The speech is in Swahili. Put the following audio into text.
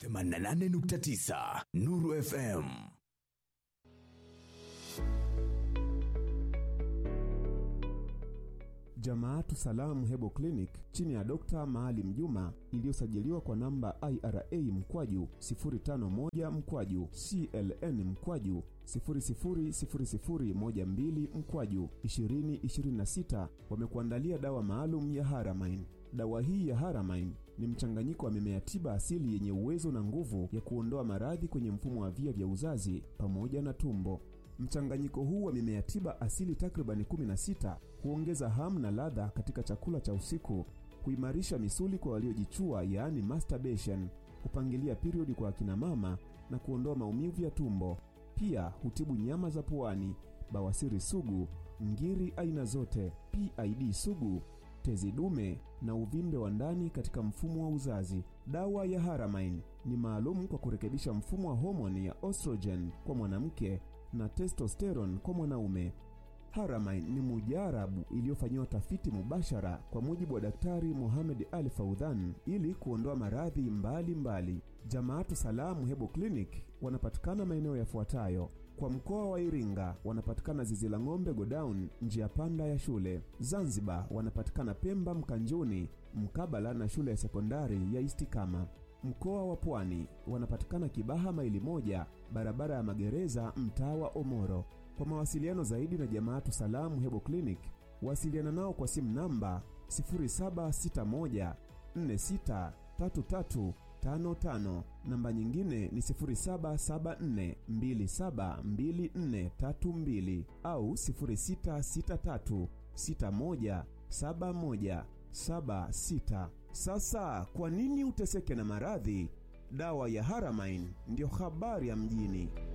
88.9 Nuru FM. Jamaatu Salamu Hebo Clinic chini ya Dr. Maalim Juma iliyosajiliwa kwa namba IRA/CLN/000012/2026 wamekuandalia dawa maalum ya Haramain. Dawa hii ya Haramain ni mchanganyiko wa mimea tiba asili yenye uwezo na nguvu ya kuondoa maradhi kwenye mfumo wa via vya uzazi pamoja na tumbo. Mchanganyiko huu wa mimea tiba asili takriban 16 huongeza hamu na ladha katika chakula cha usiku, kuimarisha misuli kwa waliojichua yaani masturbation, kupangilia period kwa akina mama na kuondoa maumivu ya tumbo. Pia hutibu nyama za puani, bawasiri sugu, ngiri aina zote, PID sugu, tezi dume na uvimbe wa ndani katika mfumo wa uzazi. Dawa ya Haramain ni maalum kwa kurekebisha mfumo wa homoni ya estrogen kwa mwanamke na testosterone kwa mwanaume. Haramain ni mujarabu iliyofanywa tafiti mubashara kwa mujibu wa Daktari Mohamed Ali Faudhan ili kuondoa maradhi mbalimbali. Jamaatu Salamu Hebo Clinic wanapatikana maeneo yafuatayo: kwa mkoa wa Iringa wanapatikana Zizi la Ng'ombe Godown, njia panda ya shule. Zanzibar wanapatikana Pemba Mkanjuni, mkabala na shule ya sekondari ya Istikama. Mkoa wa Pwani wanapatikana Kibaha maili 1, barabara ya Magereza, mtaa wa Omoro. Kwa mawasiliano zaidi na Jamaatu Salamu Hebo Clinic, wasiliana nao kwa simu namba 0761463355, namba nyingine ni 0774272432 au 0663617176. Sasa kwa nini uteseke na maradhi? Dawa ya Haramain ndio habari ya mjini.